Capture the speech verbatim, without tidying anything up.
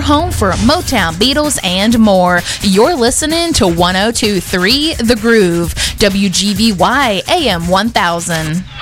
home for Motown, Beatles, and more. You're listening to one oh two point three The Groove, W G V Y A M one thousand.